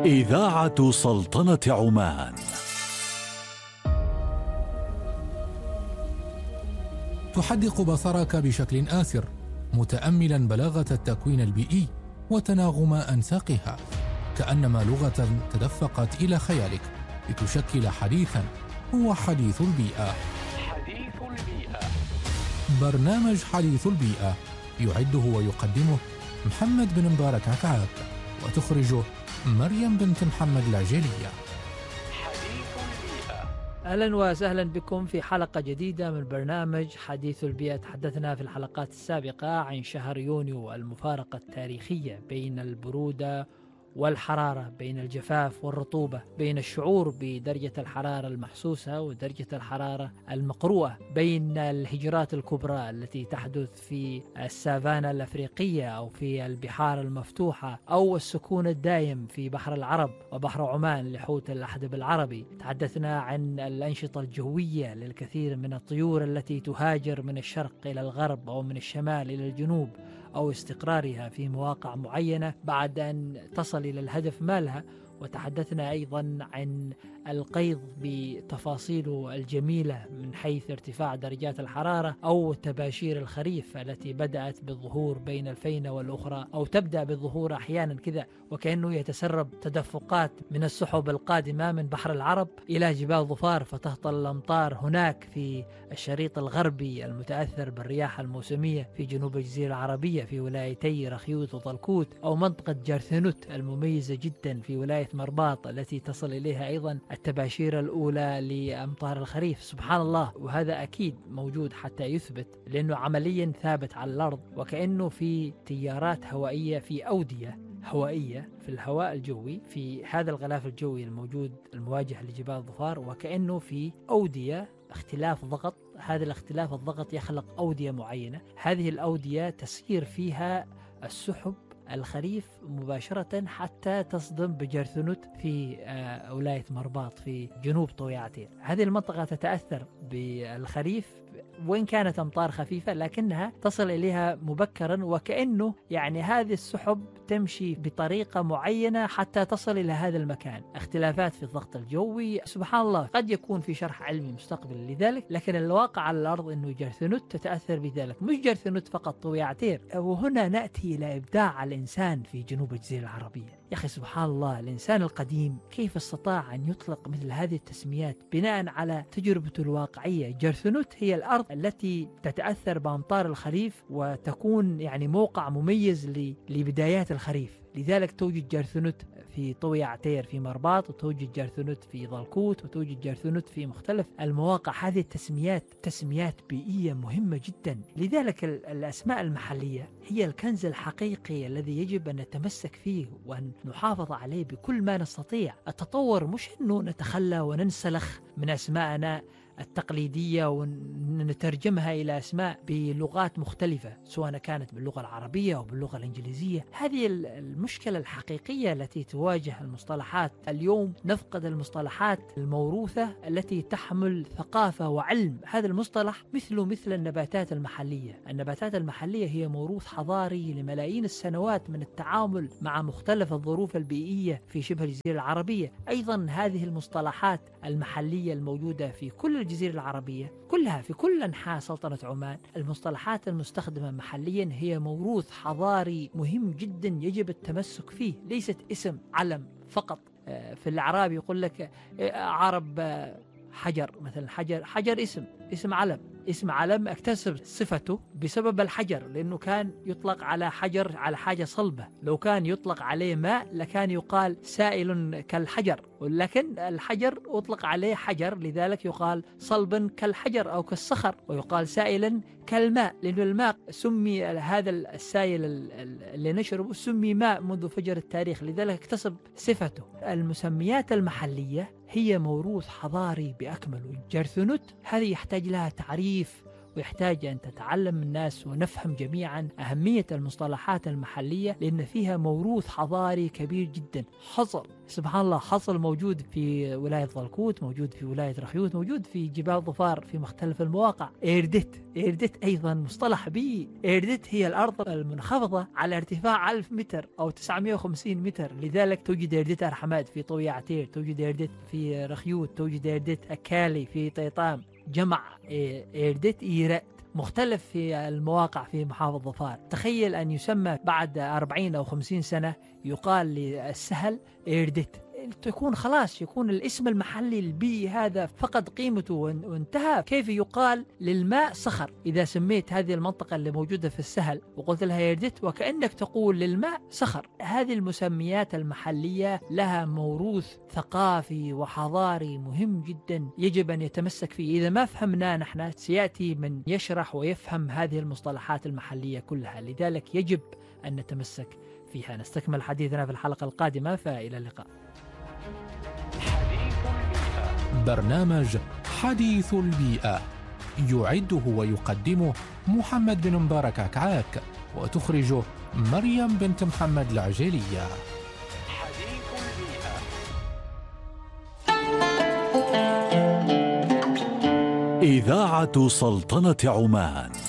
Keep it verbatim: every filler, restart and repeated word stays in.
إذاعة سلطنة عمان. تحدق بصرك بشكل آثر متأملا بلاغة التكوين البيئي وتناغم أنساقها، كأنما لغة تدفقت إلى خيالك لتشكل حديثا هو حديث البيئة. حديث البيئة، برنامج حديث البيئة يعده ويقدمه محمد بن مبارك عكعاك، وتخرجه مريم بنت محمد العجيلية. حديث البيئة. أهلا وسهلا بكم في حلقة جديدة من برنامج حديث البيئة. تحدثنا في الحلقات السابقة عن شهر يونيو، المفارقة التاريخية بين البرودة والحرارة، بين الجفاف والرطوبة، بين الشعور بدرجة الحرارة المحسوسة ودرجة الحرارة المقروءة، بين الهجرات الكبرى التي تحدث في السافانا الأفريقية أو في البحار المفتوحة، أو السكون الدائم في بحر العرب وبحر عمان لحوت الأحدب العربي. تحدثنا عن الأنشطة الجوية للكثير من الطيور التي تهاجر من الشرق إلى الغرب أو من الشمال إلى الجنوب، أو استقرارها في مواقع معينة بعد أن تصل إلى الهدف مالها. وتحدثنا أيضا عن القيض بتفاصيله الجميلة من حيث ارتفاع درجات الحرارة أو تباشير الخريف التي بدأت بالظهور بين الفينة والأخرى، أو تبدأ بالظهور أحيانا كذا وكأنه يتسرب تدفقات من السحب القادمة من بحر العرب إلى جبال ظفار، فتهطل الأمطار هناك في الشريط الغربي المتأثر بالرياح الموسمية في جنوب الجزيرة العربية في ولايتي رخيوت وطلكوت، أو منطقة جرثنوت المميزة جدا في ولاية مرباط التي تصل إليها أيضا التباشير الأولى لأمطار الخريف. سبحان الله، وهذا أكيد موجود حتى يثبت، لأنه عمليا ثابت على الأرض، وكأنه في تيارات هوائية في أودية هوائية في الهواء الجوي في هذا الغلاف الجوي الموجود المواجه لجبال ظفار، وكأنه في أودية اختلاف ضغط. هذا الاختلاف الضغط يخلق أودية معينة، هذه الأودية تسير فيها السحب الخريف مباشرة حتى تصدم بجرثنوت في ولاية مرباط في جنوب طويعتين. هذه المنطقة تتأثر بالخريف وإن كانت أمطار خفيفة، لكنها تصل إليها مبكرا، وكأنه يعني هذه السحب تمشي بطريقة معينة حتى تصل إلى هذا المكان. اختلافات في الضغط الجوي، سبحان الله، قد يكون في شرح علمي مستقبل لذلك، لكن الواقع على الأرض أنه جرثنوت تتأثر بذلك. مش جرثنوت فقط، طويعتين. وهنا نأتي إلى إبداع الإنسان في جنوب الجزيرة العربية. يا أخي سبحان الله، الإنسان القديم كيف استطاع أن يطلق مثل هذه التسميات بناء على تجربته الواقعية. جرثنوت هي الأرض التي تتأثر بأمطار الخريف وتكون يعني موقع مميز لبدايات الخريف، لذلك توجد جرثنوت في طوي عتير في مرباط، وتوجد جرثنوت في ظلكوت، وتوجد جرثنوت في مختلف المواقع. هذه التسميات تسميات بيئية مهمة جدا، لذلك الأسماء المحلية هي الكنز الحقيقي الذي يجب أن نتمسك فيه وأن نحافظ عليه بكل ما نستطيع. التطور مش أنه نتخلى وننسلخ من أسماءنا التقليدية ونترجمها إلى أسماء بلغات مختلفة، سواء كانت باللغة العربية أو باللغة الإنجليزية. هذه المشكلة الحقيقية التي تواجه المصطلحات اليوم. نفقد المصطلحات الموروثة التي تحمل ثقافة وعلم. هذا المصطلح مثله مثل النباتات المحلية. النباتات المحلية هي موروث حضاري لملايين السنوات من التعامل مع مختلف الظروف البيئية في شبه الجزيرة العربية. أيضا هذه المصطلحات المحلية الموجودة في كل الجزيرة العربية كلها في كل أنحاء سلطنة عمان، المصطلحات المستخدمة محليا هي موروث حضاري مهم جدا يجب التمسك فيه، ليست اسم علم فقط. في الأعراب يقول لك عرب حجر مثلا، حجر حجر اسم اسم علم اسم علم اكتسب صفته بسبب الحجر، لأنه كان يطلق على حجر على حاجة صلبة. لو كان يطلق عليه ماء لكان يقال سائل كالحجر، ولكن الحجر أطلق عليه حجر لذلك يقال صلبا كالحجر أو كالصخر، ويقال سائلا كالماء، لأن الماء سمي هذا السائل اللي نشربه سمي ماء منذ فجر التاريخ، لذلك اكتسب صفته. المسميات المحلية هي موروث حضاري بأكمله. جرثنوت هذه يحتاج لها تعريف ويحتاج أن تتعلم الناس ونفهم جميعا أهمية المصطلحات المحلية، لأن فيها موروث حضاري كبير جدا. حصل سبحان الله، حصل موجود في ولاية ضلكوت، موجود في ولاية رخيوت، موجود في جبال ظفار في مختلف المواقع. إيردت إيردت أيضا مصطلح بيئي. إيردت هي الأرض المنخفضة على ارتفاع ألف متر أو تسعمائة وخمسين متر، لذلك توجد إيردت أرحمات في طوية عتير، توجد إيردت في رخيوت، توجد إيردت أكالي في طيطام. جمع إيردت إيرات مختلف في المواقع في محافظة ظفار. تخيل أن يسمى بعد أربعين أو خمسين سنة يقال للسهل إيردت، تكون خلاص يكون الاسم المحلي البيئي هذا فقد قيمته وانتهى. كيف يقال للماء صخر إذا سميت هذه المنطقة اللي موجودة في السهل وقلت لها إيردت، وكأنك تقول للماء صخر. هذه المسميات المحلية لها موروث ثقافي وحضاري مهم جدا يجب أن يتمسك فيه. إذا ما فهمنا نحن سيأتي من يشرح ويفهم هذه المصطلحات المحلية كلها، لذلك يجب أن نتمسك فيها. نستكمل حديثنا في الحلقة القادمة، فإلى اللقاء. حديث البيئة. برنامج حديث البيئة يعده ويقدمه محمد بن مبارك عكعاك، وتخرجه مريم بنت محمد العجيلية. حديث البيئة. إذاعة سلطنة عمان.